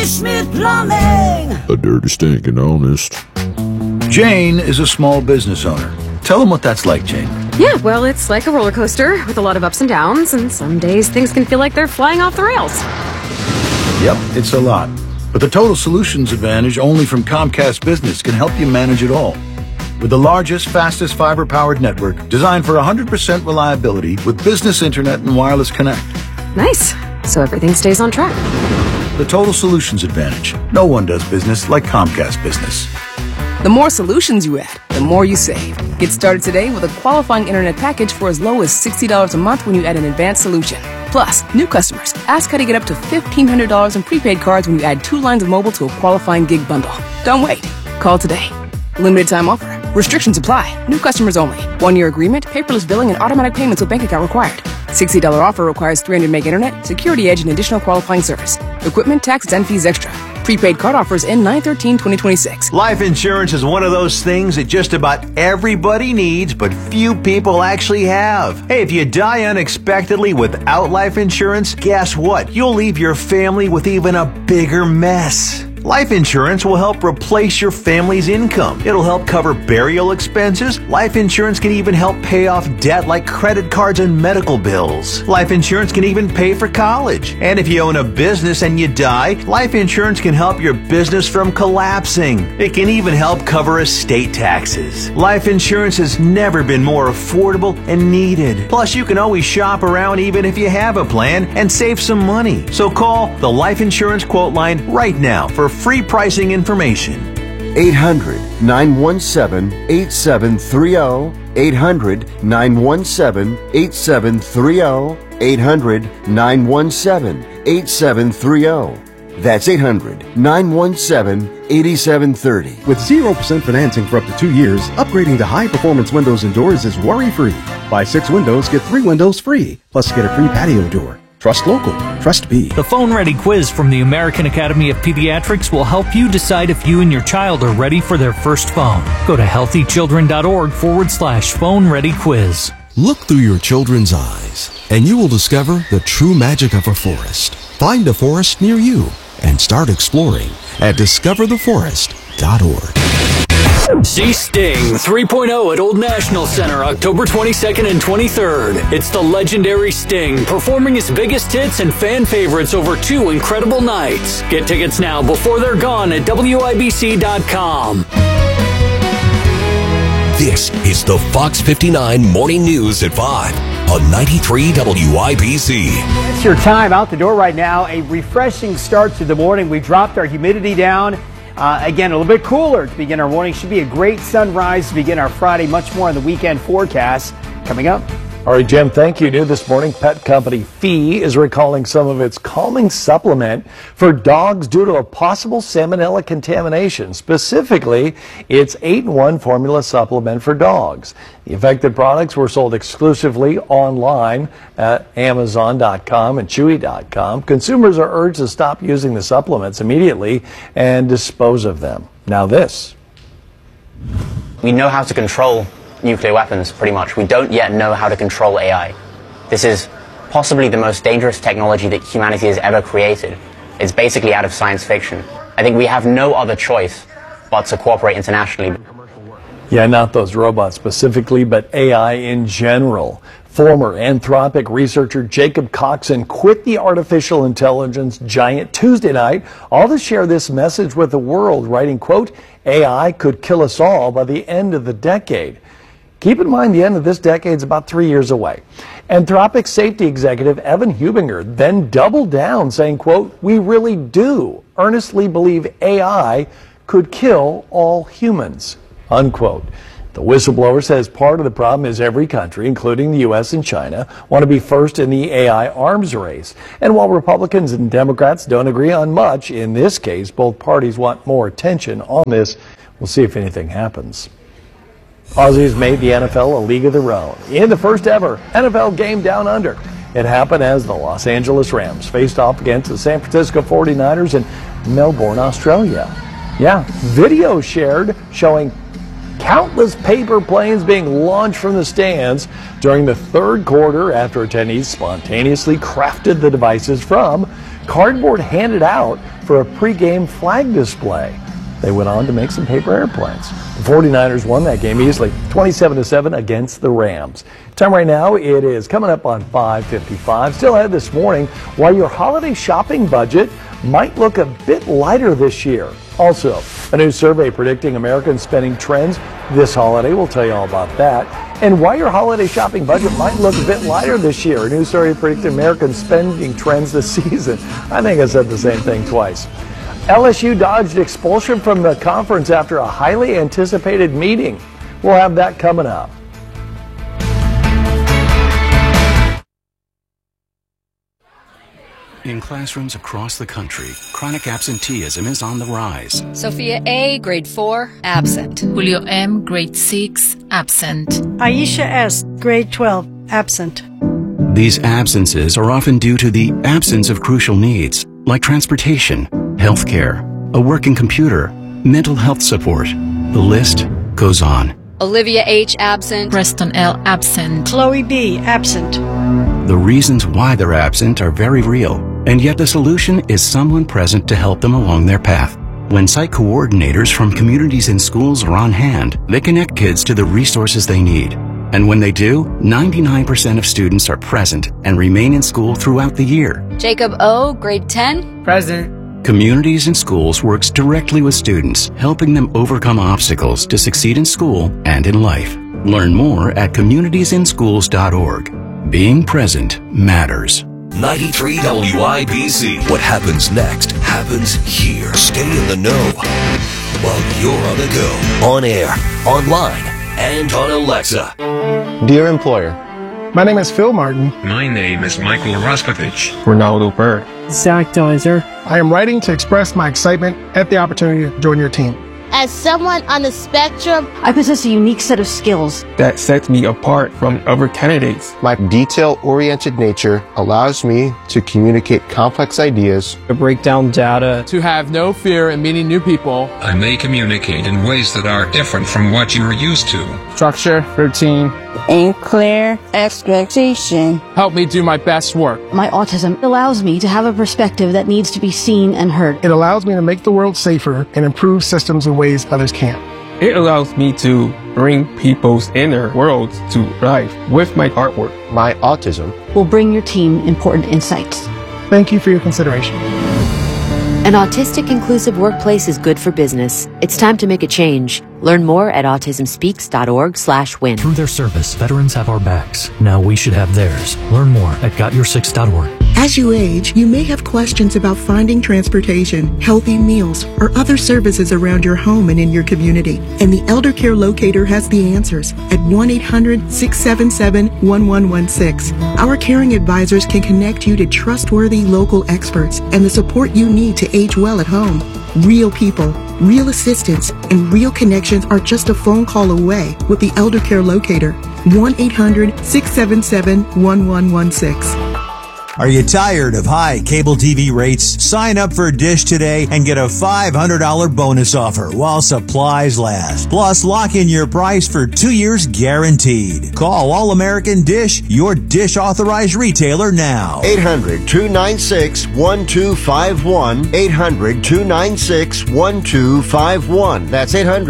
J. Smith Plumbing. A dirty, stinking honest. Jane is a small business owner. Tell them what that's like, Jane. Yeah, well, it's like a roller coaster with a lot of ups and downs, and some days things can feel like they're flying off the rails. Yep, it's a lot. But the Total Solutions Advantage only from Comcast Business can help you manage it all. With the largest, fastest fiber-powered network designed for 100% reliability with business internet and wireless connect. Nice. So everything stays on track. The Total Solutions Advantage. No one does business like Comcast Business. The more solutions you add, the more you save. Get started today with a qualifying internet package for as low as $60 a month when you add an advanced solution. Plus, new customers, ask how to get up to $1,500 in prepaid cards when you add 2 lines of mobile to a qualifying gig bundle. Don't wait. Call today. Limited time offer. Restrictions apply. New customers only. 1-year agreement, paperless billing, and automatic payments with bank account required. $60 offer requires 300 meg internet, security edge, and additional qualifying service. Equipment, taxes, and fees extra. Prepaid card offers end 9/13/2026. Life insurance is one of those things that just about everybody needs, but few people actually have. Hey, if you die unexpectedly without life insurance, guess what? You'll leave your family with even a bigger mess. Life insurance will help replace your family's income. It'll help cover burial expenses. Life insurance can even help pay off debt like credit cards and medical bills. Life insurance can even pay for college. And if you own a business and you die, life insurance can help your business from collapsing. It can even help cover estate taxes. Life insurance has never been more affordable and needed. Plus, you can always shop around even if you have a plan and save some money. So call the Life Insurance Quote Line right now for free pricing information. 800-917-8730. 800-917-8730. 800-917-8730. That's 800-917-8730. With 0% financing for up to 2 years, upgrading to high-performance windows and doors is worry-free. Buy 6 windows, get 3 windows free. Plus, get a free patio door. Trust local. Trust B. The Phone Ready quiz from the American Academy of Pediatrics will help you decide if you and your child are ready for their first phone. Go to healthychildren.org/phone ready quiz. Look through your children's eyes, and you will discover the true magic of a forest. Find a forest near you and start exploring at discovertheforest.org. See Sting 3.0 at Old National Center, October 22nd and 23rd. It's the legendary Sting, performing his biggest hits and fan favorites over 2 incredible nights. Get tickets now before they're gone at WIBC.com. This is the Fox 59 Morning News at 5 on 93 WIBC. It's your time out the door right now. A refreshing start to the morning. We dropped our humidity down. Again, a little bit cooler to begin our morning. Should be a great sunrise to begin our Friday. Much more on the weekend forecast coming up. All right, Jim, thank you. New this morning, pet company Fee is recalling some of its calming supplement for dogs due to a possible salmonella contamination, specifically its 8-in-1 formula supplement for dogs. The affected products were sold exclusively online at Amazon.com and Chewy.com. Consumers are urged to stop using the supplements immediately and dispose of them. Now this. We know how to control nuclear weapons, pretty much. We don't yet know how to control AI. This is possibly the most dangerous technology that humanity has ever created. It's basically out of science fiction. I think we have no other choice but to cooperate internationally. Yeah, not those robots specifically, but AI in general. Former Anthropic researcher Jacob Coxon quit the artificial intelligence giant Tuesday night, all to share this message with the world, writing, quote, "AI could kill us all by the end of the decade." Keep in mind, the end of this decade is about 3 years away. Anthropic safety executive Evan Hubinger then doubled down, saying, quote, "We really do earnestly believe AI could kill all humans," unquote. The whistleblower says part of the problem is every country, including the U.S. and China, want to be first in the AI arms race. And while Republicans and Democrats don't agree on much, in this case, both parties want more attention on this. We'll see if anything happens. Aussies made the NFL a league of their own in the first ever NFL game down under. It happened as the Los Angeles Rams faced off against the San Francisco 49ers in Melbourne, Australia. Yeah, video shared showing countless paper planes being launched from the stands during the third quarter after attendees spontaneously crafted the devices from cardboard handed out for a pregame flag display. They went on to make some paper airplanes. The 49ers won that game easily, 27-7 against the Rams. Time right now, it is coming up on 5:55. Still ahead this morning, why your holiday shopping budget might look a bit lighter this year. Also, a new survey predicting American spending trends this holiday. We'll tell you all about that. And why your holiday shopping budget might look a bit lighter this year. A new survey predicting American spending trends this season. I think I said the same thing twice. LSU dodged expulsion from the conference after a highly anticipated meeting. We'll have that coming up. In classrooms across the country, chronic absenteeism is on the rise. Sophia A., grade 4, absent. Julio M., grade 6, absent. Aisha S., grade 12, absent. These absences are often due to the absence of crucial needs, like transportation, healthcare, a working computer, mental health support. The list goes on. Olivia H., absent. Preston L., absent. Chloe B., absent. The reasons why they're absent are very real, and yet the solution is someone present to help them along their path. When site coordinators from communities and schools are on hand, they connect kids to the resources they need. And when they do, 99% of students are present and remain in school throughout the year. Jacob O., grade 10, present. Communities and Schools works directly with students, helping them overcome obstacles to succeed in school and in life. Learn more at communitiesinschools.org. Being present matters. 93 WIBC. What happens next happens here. Stay in the know while you're on the go. On air, online, and on Alexa. Dear employer, my name is Phil Martin. My name is Michael Raskovich. Ronaldo Bird. Zach Deiser. I am writing to express my excitement at the opportunity to join your team. As someone on the spectrum, I possess a unique set of skills that sets me apart from other candidates. My detail-oriented nature allows me to communicate complex ideas, to break down data, to have no fear in meeting new people. I may communicate in ways that are different from what you're used to. Structure, routine, and clear expectation. Help me do my best work. My autism allows me to have a perspective that needs to be seen and heard. It allows me to make the world safer and improve systems in ways others can't. It allows me to bring people's inner worlds to life with my artwork. My autism will bring your team important insights. Thank you for your consideration. An autistic inclusive workplace is good for business. It's time to make a change. Learn more at autismspeaks.org/win. Through their service, veterans have our backs. Now we should have theirs. Learn more at gotyoursix.org. As you age, you may have questions about finding transportation, healthy meals, or other services around your home and in your community. And the Elder Care Locator has the answers at 1-800-677-1116. Our caring advisors can connect you to trustworthy local experts and the support you need to age well at home. Real people, real assistance, and real connections are just a phone call away with the Elder Care Locator. 1-800-677-1116. Are you tired of high cable TV rates? Sign up for Dish today and get a $500 bonus offer while supplies last. Plus, lock in your price for 2 years guaranteed. Call All American Dish, your Dish authorized retailer now. 800-296-1251. 800-296-1251. That's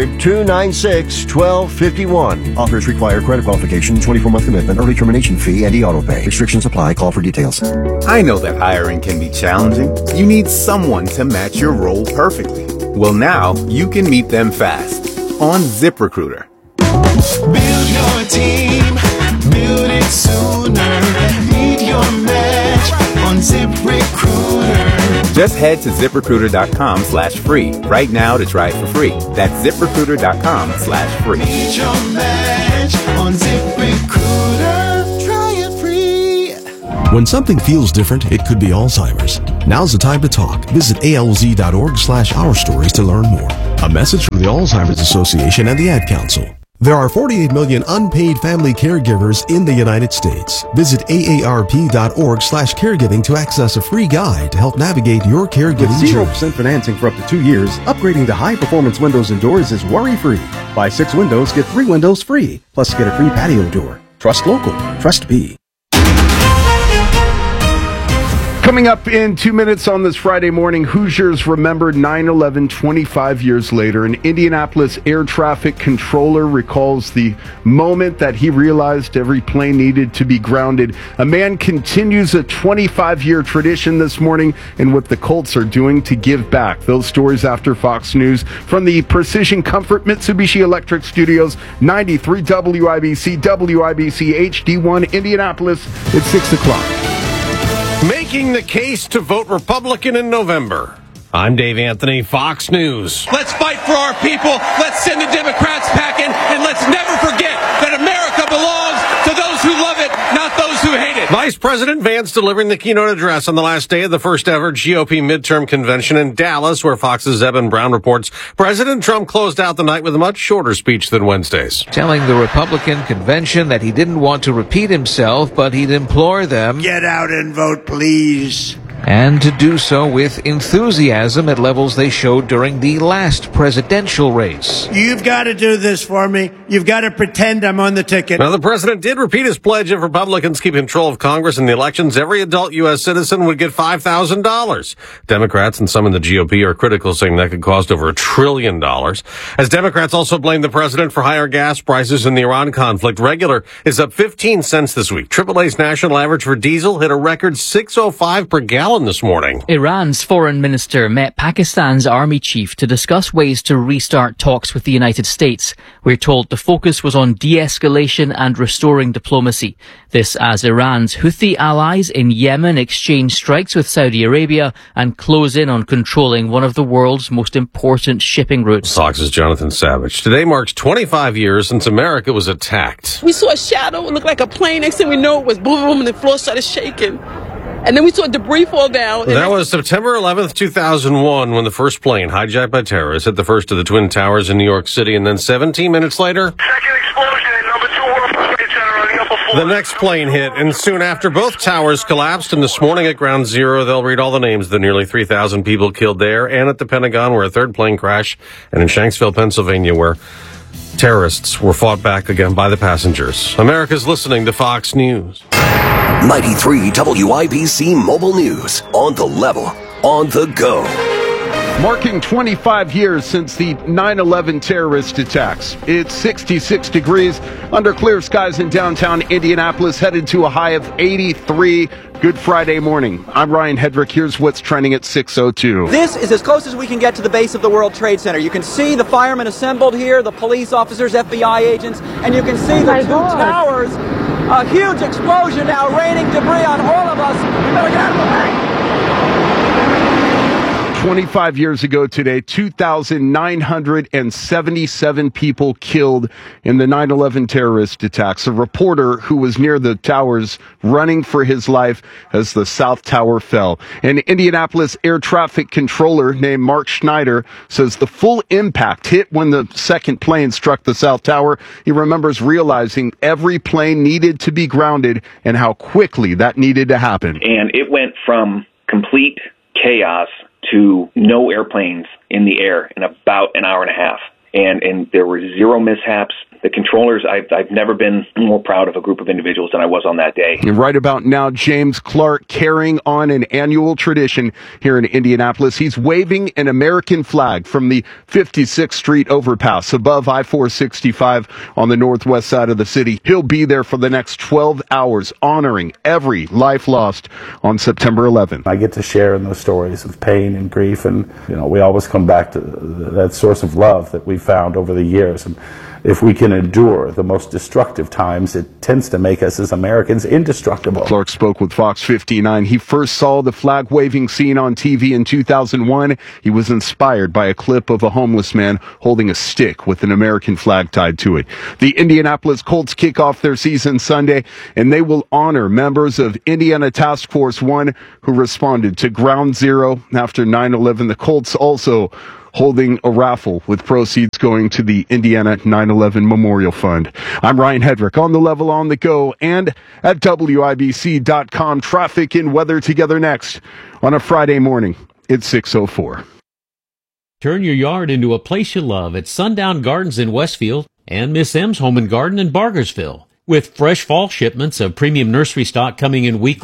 800-296-1251. Offers require credit qualification, 24-month commitment, early termination fee, and e-auto pay. Restrictions apply. Call for details. I know that hiring can be challenging. You need someone to match your role perfectly. Well, now you can meet them fast on ZipRecruiter. Build your team, build it sooner. Meet your match on ZipRecruiter. Just head to ZipRecruiter.com/free right now to try it for free. That's ZipRecruiter.com/free. Meet your match on ZipRecruiter. Try it free. When something feels different, it could be Alzheimer's. Now's the time to talk. Visit alz.org/ourstories to learn more. A message from the Alzheimer's Association and the Ad Council. There are 48 million unpaid family caregivers in the United States. Visit aarp.org/caregiving to access a free guide to help navigate your caregiving With journey. 0% financing for up to 2 years, upgrading to high-performance windows and doors is worry-free. Buy 6 windows, get 3 windows free. Plus, get a free patio door. Trust local. Trust B. Coming up in 2 minutes on this Friday morning, Hoosiers remembered 9/11 25 years later. An Indianapolis air traffic controller recalls the moment that he realized every plane needed to be grounded. A man continues a 25-year tradition this morning in what the Colts are doing to give back. Those stories after Fox News from the Precision Comfort Mitsubishi Electric Studios, 93 WIBC, WIBC HD1 Indianapolis. It's 6 o'clock. Making the case to vote Republican in November. I'm Dave Anthony, Fox News. Let's fight for our people. Let's send the Democrats packing, and let's never forget that America belongs to those who love it, not those who hate it. Vice President Vance delivering the keynote address on the last day of the first ever GOP midterm convention in Dallas, where Fox's Evan Brown reports President Trump closed out the night with a much shorter speech than Wednesday's. Telling the Republican convention that he didn't want to repeat himself, but he'd implore them, get out and vote, please. And to do so with enthusiasm at levels they showed during the last presidential race. You've got to do this for me. You've got to pretend I'm on the ticket. Now, the president did repeat his pledge if Republicans keep control of Congress in the elections, every adult U.S. citizen would get $5,000. Democrats and some in the GOP are critical, saying that could cost over $1 trillion. As Democrats also blame the president for higher gas prices in the Iran conflict, regular is up 15 cents this week. AAA's national average for diesel hit a record $6.05 per gallon this morning. Iran's foreign minister met Pakistan's army chief to discuss ways to restart talks with the United States. We're told the focus was on de-escalation and restoring diplomacy. This as Iran's Houthi allies in Yemen exchange strikes with Saudi Arabia and close in on controlling one of the world's most important shipping routes. Fox's Jonathan Savage. Today marks 25 years since America was attacked. We saw a shadow, it looked like a plane. Next thing we know, it was boom, boom, and the floor started shaking. And then we saw debris fall down. That was September 11th, 2001, when the first plane, hijacked by terrorists, hit the first of the Twin Towers in New York City. And then 17 minutes later, second explosion in number 2 World Trade Center on the upper floor. The next plane hit, and soon after, both towers collapsed. And this morning at Ground Zero, they'll read all the names of the nearly 3,000 people killed there, and at the Pentagon, where a third plane crashed, and in Shanksville, Pennsylvania, where terrorists were fought back again by the passengers. America's listening to Fox News. 93 WIBC Mobile News. On the level, on the go. Marking 25 years since the 9/11 terrorist attacks. It's 66 degrees under clear skies in downtown Indianapolis, headed to a high of 83. Good Friday morning. I'm Ryan Hedrick. Here's what's trending at 6:02. This is as close as we can get to the base of the World Trade Center. You can see the firemen assembled here, the police officers, FBI agents, and you can see the two towers. A huge explosion now raining debris on all of us. We better get out of the way. 25 years ago today, 2,977 people killed in the 9/11 terrorist attacks. A reporter who was near the towers running for his life as the South Tower fell. An Indianapolis air traffic controller named Mark Schneider says the full impact hit when the second plane struck the South Tower. He remembers realizing every plane needed to be grounded and how quickly that needed to happen. And it went from complete chaos to no airplanes in the air in about an hour and a half. And there were zero mishaps. The controllers, I've never been more proud of a group of individuals than I was on that day. And right about now, James Clark carrying on an annual tradition here in Indianapolis. He's waving an American flag from the 56th Street overpass above I-465 on the northwest side of the city. He'll be there for the next 12 hours, honoring every life lost on September 11th. I get to share in those stories of pain and grief, and we always come back to that source of love that we found over the years. And if we can endure the most destructive times, it tends to make us as Americans indestructible. Clark spoke with Fox 59. He first saw the flag-waving scene on TV in 2001. He was inspired by a clip of a homeless man holding a stick with an American flag tied to it. The Indianapolis Colts kick off their season Sunday, and they will honor members of Indiana Task Force 1 who responded to Ground Zero after 9/11. The Colts also holding a raffle with proceeds going to the Indiana 9/11 Memorial Fund. I'm Ryan Hedrick, on the level, on the go, and at WIBC.com. Traffic and weather together next on a Friday morning. It's 6:04. Turn your yard into a place you love at Sundown Gardens in Westfield and Miss M's Home and Garden in Bargersville. With fresh fall shipments of premium nursery stock coming in weekly,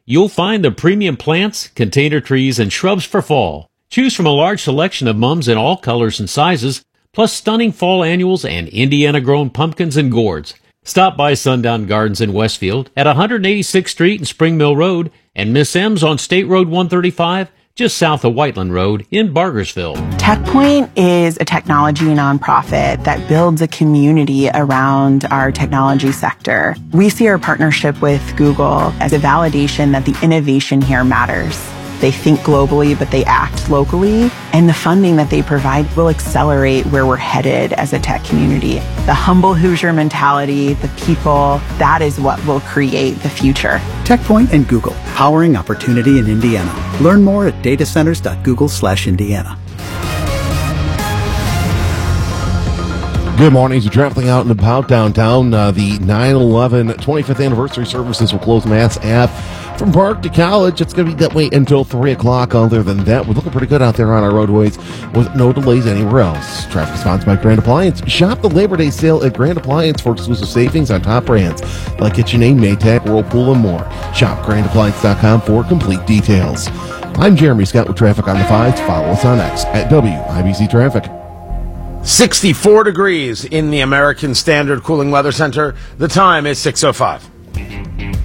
you'll find the premium plants, container trees, and shrubs for fall. Choose from a large selection of mums in all colors and sizes, plus stunning fall annuals and Indiana-grown pumpkins and gourds. Stop by Sundown Gardens in Westfield at 186th Street and Spring Mill Road, and Miss M's on State Road 135, just south of Whiteland Road in Bargersville. TechPoint is a technology nonprofit that builds a community around our technology sector. We see our partnership with Google as a validation that the innovation here matters. They think globally, but they act locally, and the funding that they provide will accelerate where we're headed as a tech community. The humble Hoosier mentality, the people, that is what will create the future. TechPoint and Google, powering opportunity in Indiana. Learn more at datacenters.google/Indiana. Good morning. As you're traveling out and about downtown, the 9/11 25th anniversary services will close Mass Ave from Park to College. It's going to be that way until 3 o'clock. Other than that, we're looking pretty good out there on our roadways with no delays anywhere else. Traffic sponsored by Grand Appliance. Shop the Labor Day sale at Grand Appliance for exclusive savings on top brands like KitchenAid, Maytag, Whirlpool, and more. Shop GrandAppliance.com for complete details. I'm Jeremy Scott with traffic on the 5s. Follow us on X at WIBC Traffic. 64 degrees in the American Standard Cooling Weather Center. The time is 6:05.